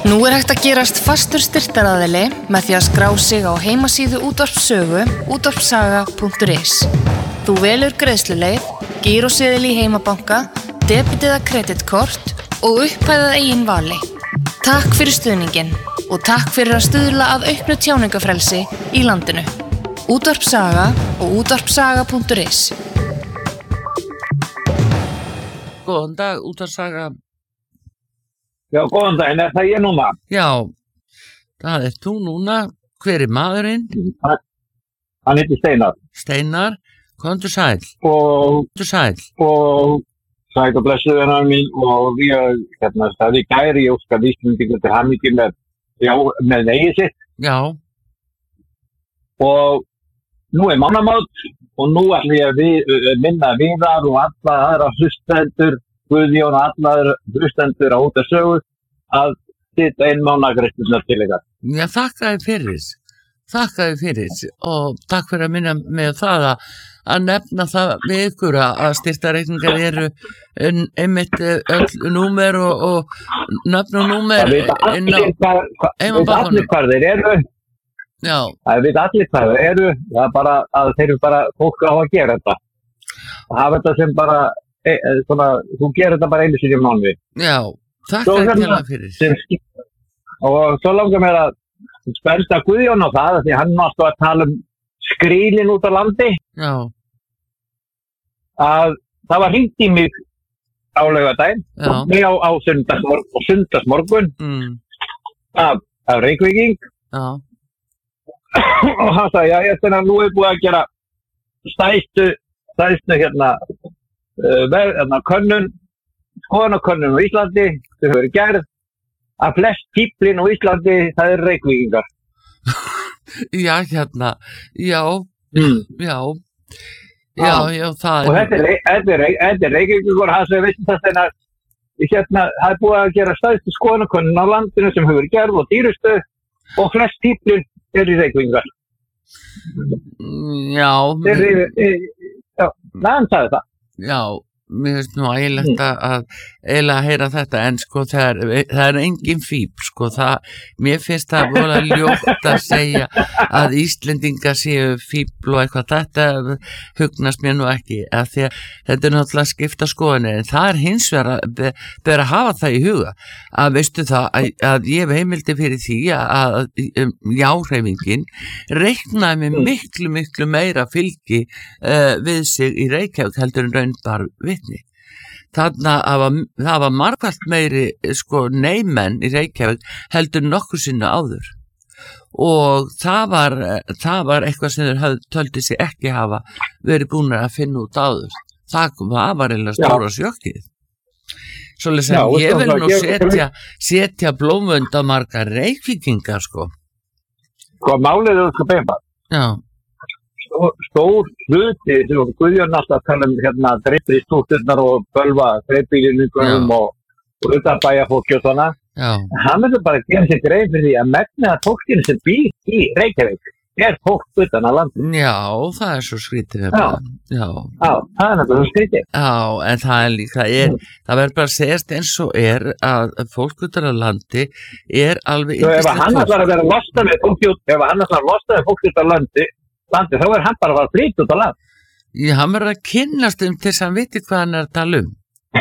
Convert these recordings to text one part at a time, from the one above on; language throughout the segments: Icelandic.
Nú hægt að gerast fastur styrktaraðili með því að skrá sig á heimasíðu Útvarpssögu útvarpssaga.is. Þú velur greiðsluleið, gíróseðil í heimabanka, debit eða kreditkort og upphæðað eigin vali. Takk fyrir stuðninginn og takk fyrir að stuðla að auknu tjáningafrelsi í landinu. Útvarpssaga og útvarpssaga.is. Góðan dag, Útvarpssaga. Já, góðan daginn, það ég núna? Já, það þú núna. Hver maðurinn? Hann heitir Steinar. Steinar, komdu sæl. Komdu sæl. Og sæl og blessuð hennar mín og ég, það í gæri, ég óskar Íslendingur til hamingju með eigið sitt. Já. Og nú mánamót og nú ætla ég að minna Viðar og alla aðra hlustendur, Guðjón og allar hlustendur á Útvarpssögu að sitja mánaðargreiðslurnar til ykkar. Já, þakka þér fyrir og takk fyrir að minna með það að nefna það við ykkur að styrktarreikningar eru einmitt öll númer og nöfn og númer inn á allir hvað þeir eru. Já. Það veit allir hvað þeir eru, það er bara að þeir eru bara fólk á að gera þetta og hafa þetta sem bara svona, þú gerir þetta bara einu sinni í mánuði. Já, þakka fyrir. Og svo langar mér að spennsta Guðjón á það, því hann mást að tala skrýlin út á landi. Já. Að það var hringt í mig á laugardaginn, á sunnudagsmorgun, af Reykvíking. Já. Og hann sagði, já, ég finna nú búið að gera stæstu skoðanakönnun á Íslandi sem hefur gerð að flest píplin á Íslandi það Reykvíkingar. Já, já. Já, það og þetta er Reykvíkingur, hann sem veistu það það er búið að gera stæðstu skoðanakönnun á landinu sem hefur gerð og dýrustu og flest píplin í Reykvíkingar. Já. Já, hann sagði það. Já, mér finnst nú ægilegt að heyra þetta, en sko það er engin fíp, sko, mér finnst það vola ljótt að segja að Íslendingar séu fíbl og eitthvað, þetta hugnast mér nú ekki, af því að þetta er náttúrulega skipta skoðanir, en það er hins vegar að bera að hafa það í huga, að veistu það að ég hef heimildi fyrir því að já-hreyfingin reiknaði með miklu meira fylgi við sig í Reykjavík heldur en raun bara vitni. Þannig að það var margfalt meiri neymenn í Reykjavík heldur nokkur sinna áður og það var eitthvað sem þeir töldu sig ekki hafa verið búin að finna út áður. Það var eiginlega stóra sjokkið. Svoleiðis að ég vil nú setja blómvönd á margar Reykvíkingar, sko. Hvað málið er það beima? Já. Stór hluti, sem Guðjón alltaf tala dreifbílstúrturnar og bölva dreifbílunum og utanbæjarfólki og svona. Já. Hann verður bara að gera sér grein fyrir því að megna fólkinu sem býr í Reykjavík er fólk utan að landi. Já, það er svo skrítið. Já, það er náttúrulega skrítið. Já, en það er líka, það verður bara að segjast eins og að fólk utan að landi er alveg ef hann ætlar að vera losna með fólk utan að landi, þá er hann bara að fara frýtt út á land. Já, hann verður að kynnast til þess að hann viti hvað hann er að tala um.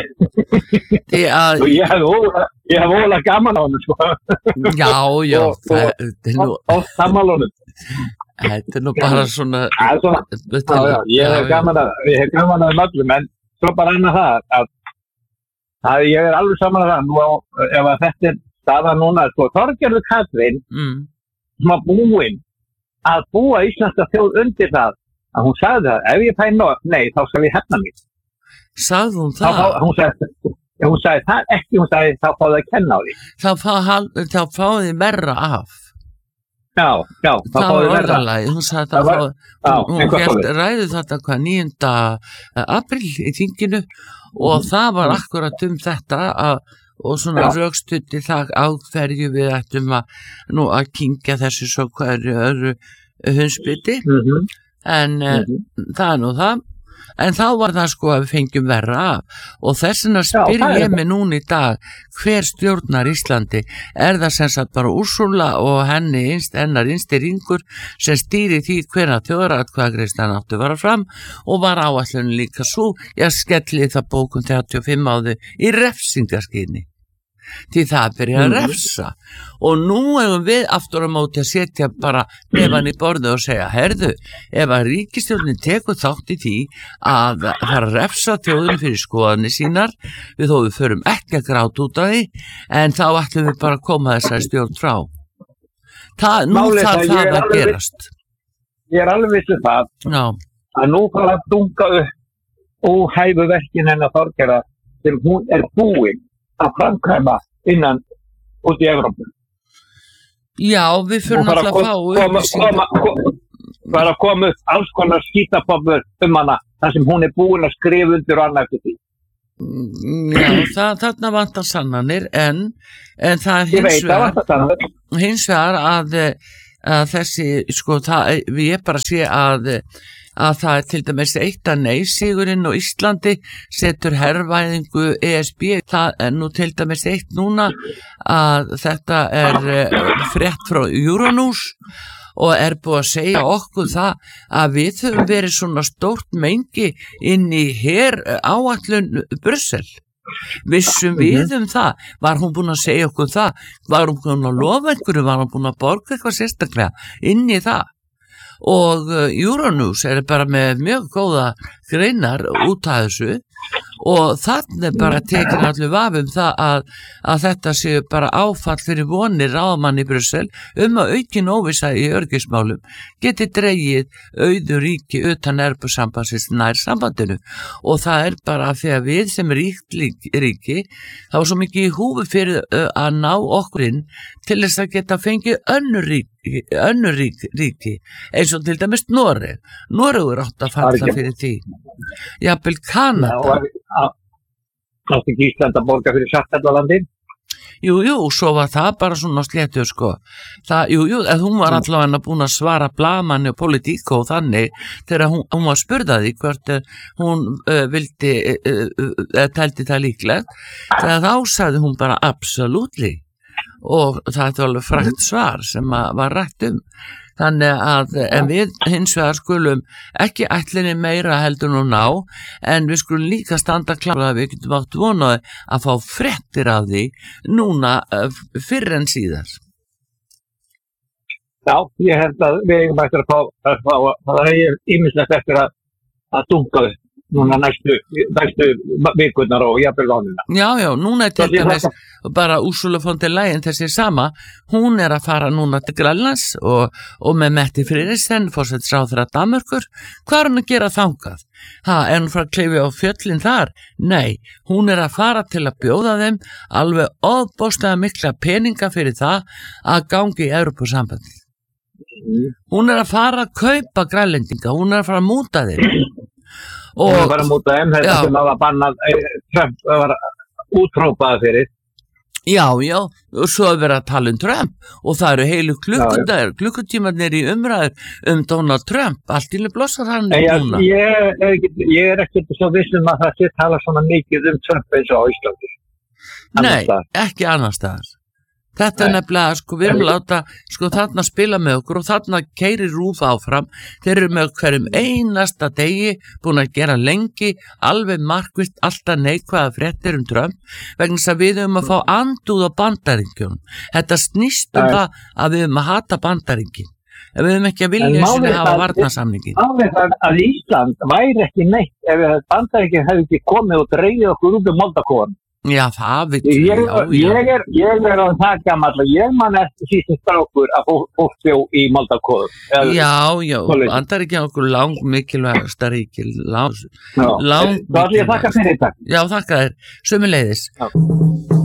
Ég hef ólega gaman á hann, sko. Já, það er nú samanlónum. Þetta er nú bara svona ég hef gaman að öllum, en svo bara annað það ég er alveg saman að það nú ef að þetta er staða núna, sko, Þorgerður Katrín sem var búin að búa íslenska þjóð undir það að hún sagði það, ef ég fæ nei, þá skal ég hefna mér. Sagði hún það? Hún sagði það ekki, hún sagði þá fáðu að kenna á því. Þá fáðu þið verra af. Já, þá fáðu þið verra af. Hún sagði hún ræði þetta 9. apríl í þinginu og það var akkurat þetta og svona rökstuddi það á hverju við ættum að kyngja þessu svo hverju öðru hundsbiti en það er nú það En þá var það sko að við fengjum verra af og þessina spyr ég mig núna í dag hver stjórnar Íslandi það sem sagt bara Úrsúla og hennar innstýringur sem stýri því hvernig þjóðaratkvæðagreiðslan átti að fara fram og var áætlun líka svo ég skelli það bókum 35 á þau í refsingarskyni því það byrja að refsa og nú hefum við aftur á móti að setja bara nefan í borðu og segja herðu, ef að ríkisstjórnin tekur þátt í því að fara að refsa þjóðin fyrir skoðanir sínar við þó við förum ekki að gráta út af því en þá ætlum við bara að koma þessari stjórn frá nú þarf það að gerast Ég alveg vissu það að nú fara að dunga upp óhæfu verkin hennar Þorgerðar til hún búin að framkvæma innan út í Evrópu. Já, við fyrir náttúrulega að fá bara að koma upp alls konar skítapopur hana þar sem hún búin að skrifa undir og annað eftir því. Já, þarna vantar sannanir en það hins vegar að þessi, sko, ég bara sé að það til dæmis eitt að nei sigurinn og Íslandi setur herrvæðingu ESB það nú til dæmis eitt núna að þetta frétt frá Euronews og búið að segja okkur það að við höfum verið svona stórt mengi inn í áætlun Brussel vissum við það var hún búin að segja okkur það var hún búin að lofa einhverju var hún búin að borga eitthvað sérstaklega inn í það og Euronews bara með mjög góða greinar út af þessu og þannig bara tekin allir vafum það að þetta séu bara áfall fyrir vonir ráðamann í Brussel að aukin óvissa í öryggismálum geti dregið auður ríki utan Evrópusambandsins nær sambandinu og það bara þegar við sem ríkt ríki þá var svo mikið í húfi fyrir að ná okkur inn til þess að geta fengið önnur ríki eins og til dæmis Noregur átt að falla fyrir því jafnvel Kanada átti ekki Ísland að borga fyrir Svartfjallalandið Jú, svo var það bara svona sléttu sko. En hún var allavega búin að svara blaðmanni og politíko og þannig þegar hún var spurðaði hvort hún vildi teldi það líklegt þegar þá sagði hún bara absolutely og það var alveg frægt svar sem var rætt Þannig að en við hins vegar skulum ekki ætlinni meira heldur nú ná en við skulum líka standa klára að við getum átt vonaði að fá fréttir af því núna fyrr en síðar. Já, ég held að við eigum eftir að fá það ýmislegt eftir að dunga upp núna næstu vikurnar og jafnvel vonina. Já, núna til dæmis bara Úrsula von der Leyen þessi sama, hún að fara núna til Grænlands og með Mette Frederiksen, forsætisráðherra Danmerkur, hvað hún að gera þangað? Hún fara að klifja á fjöllin þar? Nei, hún að fara til að bjóða þeim alveg ofboðslega mikla peninga fyrir það að gangi í Evrópusambandið. Hún að fara að kaupa grænlendinga, hún að fara að múta þeim. Og bara múta þeim, þetta sem var bannað Trump var útrópaði fyrir. Já, og svo verið að tala Trump og það eru heilu klukkutímanir í umræður Donald Trump, allt í blossar hann núna. Ég ekki svo vissum að það sé tala svona mikið Trump eins og á Íslandi. Nei, ekki annars staðar. Þetta nefnilega, við erum láta þarna spila með okkur og þarna keyrir RÚV áfram, þeir eru með hverjum einasta degi búin að gera lengi, alveg markvisst alltaf neikvæða fréttir Trump, vegna þess að við höfum að fá andúð á Bandaríkjunum. Þetta snýst það að við höfum að hata Bandaríkin, en við höfum ekki að vilja sinni hafa varnarsamningin. Málið að Ísland væri ekki neitt ef Bandaríkin hefði ekki komið og dreigið okkur út Moldakóan. Já, það veit ég á það gamall og ég man eftir síðan strákur að fólk bjó í Moldakóðum. Já, Bandaríkinn okkur mikilvægasta ríki. Það er ég að þakka fyrir þetta. Já, þakka þér. Sömuleiðis.